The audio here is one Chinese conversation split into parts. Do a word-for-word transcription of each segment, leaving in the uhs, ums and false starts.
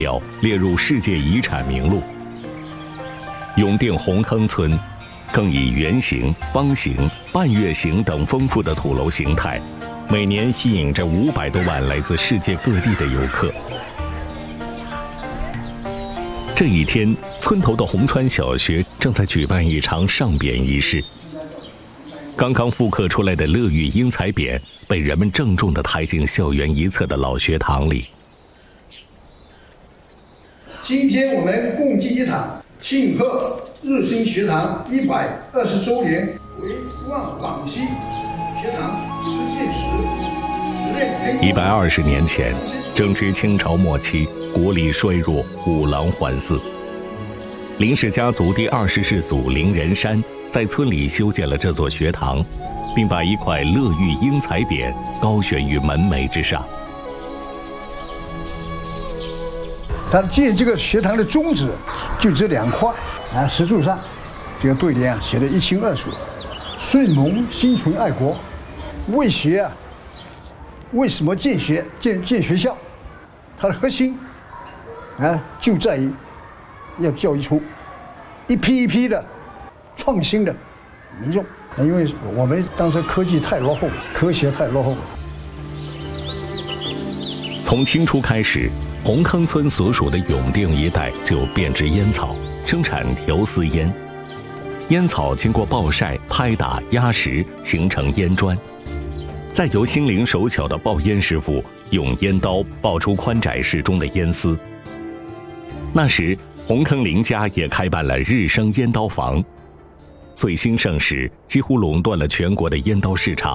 表列入世界遗产名录。永定红坑村更以圆形、方形、半月形等丰富的土楼形态，每年吸引着五百多万来自世界各地的游客。这一天，村头的红川小学正在举办一场上匾仪式。刚刚复刻出来的乐玉英才匾被人们郑重地抬进校园一侧的老学堂里。 今天我们共计一堂，庆贺日新学堂一百二十周年，为望广西学堂实践时。 一百二十年前，正值清朝末期，国力衰弱，五郎环伺。林氏家族第二十世祖林仁山在村里修建了这座学堂，并把一块乐玉英才匾高悬于门楣之上。 他建这个学堂的宗旨就这两块啊，石柱上这个对联啊写得一清二楚：顺蒙心存爱国，为学啊，为什么建学建建学校？它的核心啊就在于要教育出一批一批的创新的民众，因为我们当时科技太落后了，科学太落后了。 从清初开始，红坑村所属的永定一带就变植烟草，生产条丝烟。烟草经过暴晒、拍打、压实，形成烟砖，再由心灵手巧的爆烟师傅用烟刀爆出宽窄适中的烟丝。那时，红坑林家也开办了日升烟刀房，最兴盛时几乎垄断了全国的烟刀市场。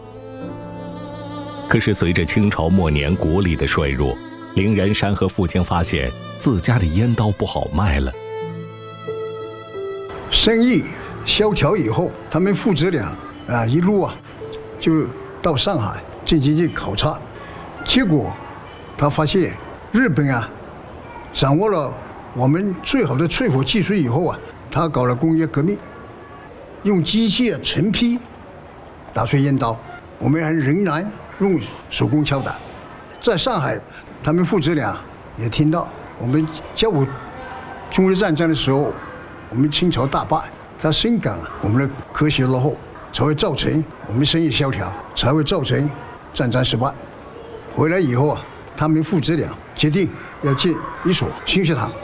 可是随着清朝末年国力的衰弱，林仁山和父亲发现自家的烟刀不好卖了。 生意萧条以后，他们父子俩啊一路啊就到上海进行去考察，结果他发现日本啊掌握了我们最好的淬火技术以后啊，他搞了工业革命，用机器啊成批打出烟刀，我们还仍然用手工敲打。在上海，他们父子俩也听到我们甲午中日战争的时候，我们清朝大败，他深感我们的科学落后，才会造成我们生意萧条，才会造成战争失败。回来以后啊，他们父子俩决定要建一所新学堂。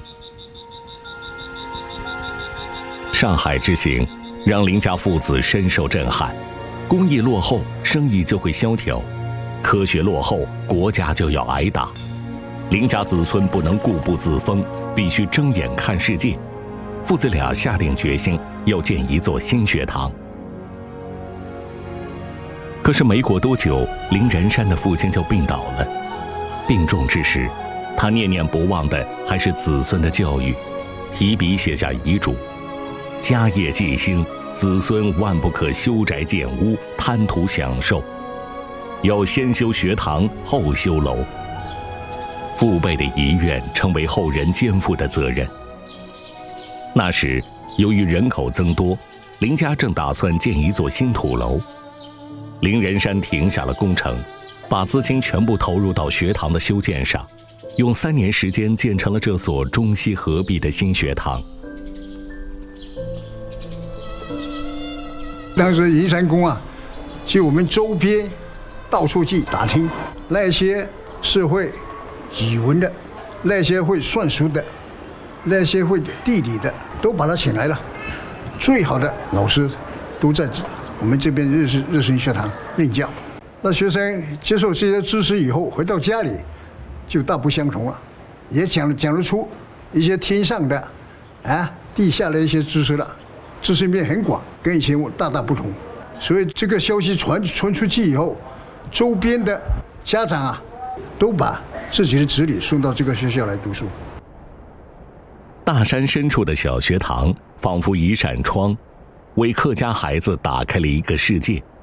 上海之行让林家父子深受震撼，工艺落后，生意就会萧条；科学落后，国家就要挨打。林家子孙不能固步自封，必须睁眼看世界。父子俩下定决心要建一座新学堂。可是没过多久，林仁山的父亲就病倒了。病重之时，他念念不忘的还是子孙的教育，提笔写下遗嘱：家业继兴，子孙万不可修宅建屋，贪图享受，要先修学堂，后修楼。父辈的遗愿成为后人肩负的责任。那时，由于人口增多，林家正打算建一座新土楼。林仁山停下了工程，把资金全部投入到学堂的修建上，用三年时间建成了这所中西合璧的新学堂。 当时银山宫啊，就我们周边到处去打听，那些是会语文的，那些会算术的，那些会地理的，都把他请来了。最好的老师都在我们这边日式日新学堂任教。那学生接受这些知识以后，回到家里就大不相同了，也讲讲得出一些天上的啊、地下的一些知识了，知识面很广，跟以前大大不同。所以这个消息传传出去以后，周边的家长啊，都把自己的子女送到这个学校来读书。 大山深处的小学堂，仿佛一扇窗，为客家孩子打开了一个世界。